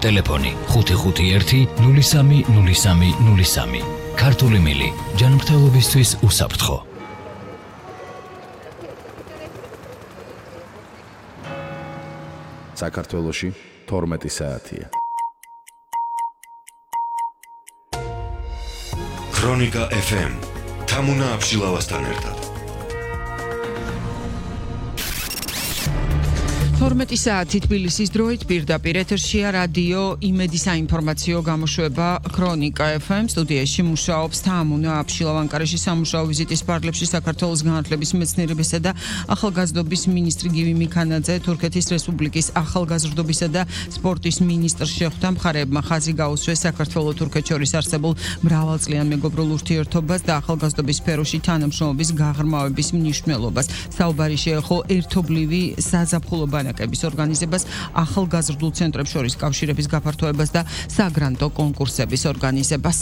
ტელეფონი 551-0303. ქართული მილი ჯანმრთელობისთვის უსაფრთხო. საქართველოში 12 საათია. ქრონიკა FM თამუნა აბშილავასთან ერთად. 12 საათი თბილისის დროით პირდაპირ ეთერშია რადიო იმედის საინფორმაციო გამოშვება ქრონიკა FM. სტუდიაში მუშაობს თამუნა აბშილავანკარაში სამუშაო ვიზიტის პარლებში საქართველოს განათლების მეცნიერებისა და ახალგაზრდობის მინისტრი გივი მიქანაძე, თურქეთის რესპუბლიკის ახალგაზრდობისა და სპორტის მინისტრ შეხვდა. მხარეებმა ხაზი გაუსვეს საქართველოს თურქეთს შორის არსებულ მრავალწლიან მეგობრულ ურთიერთობას და ახალგაზრდობის სფეროში თანამშრომლობის გაღრმავების მნიშვნელობას. საუბარი შეეხო ერთობლივი საზაფხულო ბანაკების ორგანიზებას, ახალგაზრდულ ცენტრებს შორის კავშირების გაფართოებას და საგრანტო კონკურსების ორგანიზებას.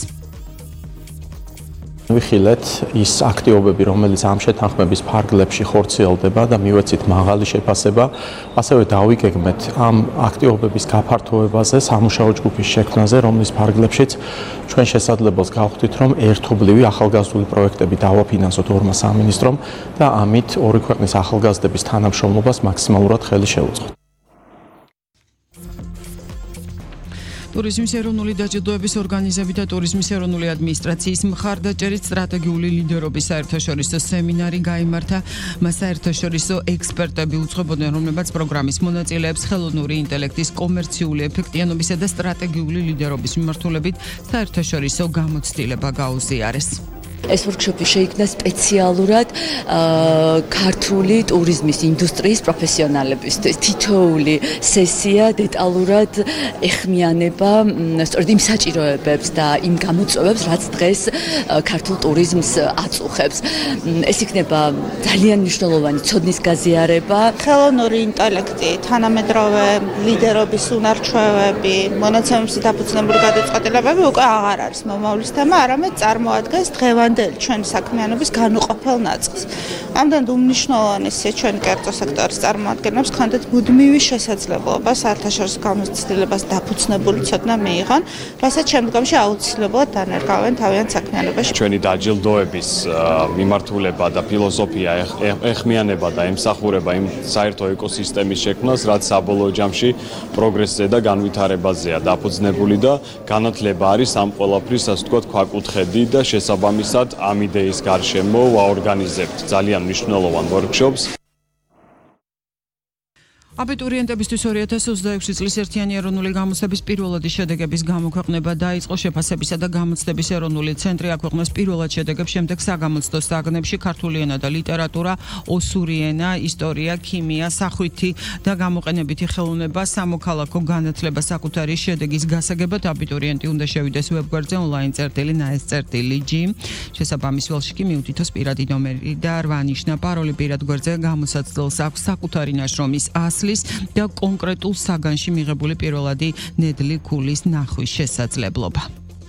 ვიხილეთ ის აქტივობები, რომელიც ამ შეთანხმების ფარგლებში ხორციელდება და მივეცით მაღალი შეფასება, ასევე დავიგეგმეთ ამ აქტივობების გაფართოებაზე, სამუშაო ჯგუფის შექმნაზე, რომლის ფარგლებშიც ჩვენ შესაძლებელს გავხდით, რომ ერთობლივი ახალგაზრდული პროექტები დავაფინანსოთ ორმა სამინისტრომ და ამით ორი ქვეყნის ახალგაზრდების თანამშრომლობას მაქსიმალურად ხელი შევუწყოთ. ტურიზმის ეროვნული დაჯილდოების ორგანიზები და ტურიზმის ეროვნული ადმინისტრაციის მხარდაჭერით სტრატეგიული ლიდერობის საერთაშორისო სემინარი გაიმართა. მას საერთაშორისო ექსპერტები უძღვებოდნენ, რომლებიც პროგრამის მონაწილეებს ხელოვნური ინტელექტის კომერციული ეფექტიანობისა და სტრატეგიული ლიდერობის მიმართულებით საერთაშორისო გამოცდილება გაუზიარეს. ეს ვორქშოპი შეიქმნა სპეციალურად ქართული ტურიზმის ინდუსტრიის პროფესიონალებისთვის. თითოეული სესია დეტალურად ეხმიანება სწორედ იმ საჭიროებებს და იმ გამოწვევებს, რაც დღეს ქართულ ტურიზმს აწუხებს. ეს იქნება ძალიან მნიშვნელოვანი ცოდნის გაზიარება. ხელოვნური ინტელექტი, თანამედროვე ლიდერობის უნარჩვევები, მონაცემების დაფუძნებული გადაწყვეტილებები უკვე აღარ არის მომავლის თემა, არამედ წარმოადგენს დღევანდელი ჩვენი საქმიანობის განუყოფელ ნაწილს. ამდენ უმნიშვნელოვანესია ჩვენი კერძო სექტორის წარმოადგენლებს ხანდეთ მუდმივი შესაძლებლობა საერთაშორისო გამოცდილებას დაფუძნებული ცოდნა მიიღონ, რასაც შემდგომში აუცილებლად დანერგავენ თავიანთ საქმიანობაში. ჩვენი დაჯილდოების მიმართულება და ფილოსოფია ეხმიანება და ემსახურება იმ საერთო ეკოსისტემის შექმნას, რაც საბოლოო ჯამში პროგრესზე და განვითარებაზეა დაფუძნებული და განათლება არის ამ ყველაფრის, ასე ვთქვათ, ქვაკუთხედი და შესაბამისად ამ იდეის გარშემო ვაორგანიზებთ ძალიან მნიშვნელოვან ვორქშოპს. აბიტურიენტებისთვის 2026 წლის ერთიანი ეროვნული გამოცდების პირველადი შედეგების გამოქვეყნება დაიწყო. შეფასებისა და გამოცდების ეროვნული ცენტრი აქვეყნებს პირველად შედეგებს, შემდეგ საგამოცდო საგნებში ქართული ენა და ლიტერატურა, ოსური ენა, ისტორია, ქიმია, სახვითი და გამოყენებითი ხელოვნება, სამოქალაქო განათლება საკუთარი შედეგის გასაგებად აბიტურიენტი უნდა შევიდეს ვებგვერდზე ონლაინ წერტილი naes.lg. შესაბამის ველში კი მიუთითოს პირადი ნომერი და 8 ნიშნა პაროლი პირად გვერდზე გამოსაცდელს აქვს საკუთარი ნაშრომის ასლი და კონკრეტულ საგანში მიღებული პირველადი ნედლი ქულის ნახვის შესაძლებლობა.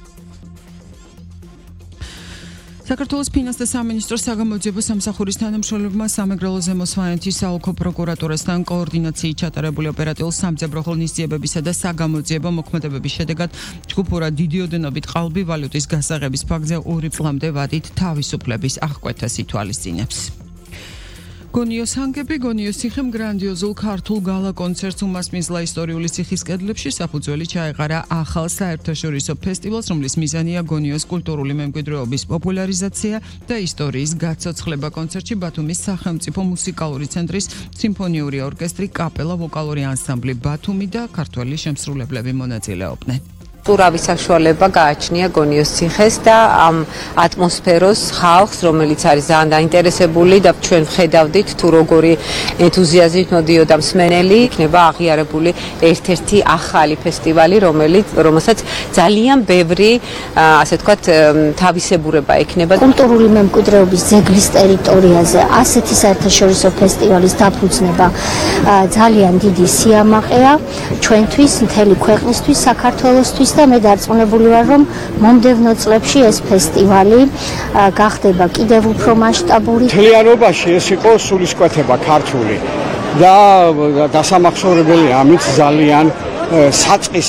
საქართველოს ფინანსთა სამინისტროს საგამოძიებო სამსახურის თანამშრომლებმა სამეგრელო ზემო სვანეთის საოლქო პროკურატურასთან კოორდინაციით ჩატარებული ოპერატიულ სამძებრო ღონისძიებებისა და საგამოძიებო მოქმედებების შედეგად ჯგუფურად დიდი ოდენობით ყალბი ვალუტის გასაღების ფაქტზე 2 წლამდე ვადით თავისუფლების აღკვეთას ითვალისწინებს. გონიოს ჰანგები, გონიოს ციხემ გრანდიოზულ ქართულ გალა კონცერტს უმასპინძლა ისტორიული ციხის კედლებში საფუძველი ჩაეყარა ახალ საერთაშორისო ფესტივალს, რომლის მიზანია გონიოს კულტურული მემკვიდრეობის პოპულარიზაცია და ისტორიის გაცოცხლება. კონცერტში ბათუმის სახელმწიფო მუსიკალური ცენტრის სიმფონიური ორკესტრი, კაპელა, ვოკალური ანსამბლი ბათუმი და ქართველი შემსრულებლები მონაწილეობდნენ. ტურავის საშუალება გააჩნია გონიოს ციხეს და ამ ატმოსფეროს ხალხს, რომელიც არის ძალიან დაინტერესებული და ჩვენ ვხედავდით თუ როგორი ენთუზიაზმით მოდიოდა მსმენელი, იქნება აღიარებული ერთ-ერთი ახალი ფესტივალი, რომელსაც ძალიან ბევრი, ასე ვთქვათ, თავისებურება ექნება. კულტურული მემკვიდრეობის ძეგლის ტერიტორიაზე ასეთი საერთაშორისო ფესტივალის დაფუძნება ძალიან დიდი სიამაყეა ჩვენთვის, მთელი ქვეყნისთვის, საქართველოსთვის. და მე დარწმუნებული ვარ, რომ მომდევნო წლებში ეს ფესტივალი გახდება კიდევ უფრო მასშტაბური. მთლიანობაში ეს იყო სულისკვეთება ქართული და დასამახსოვრებელია ამით ძალიან საწყის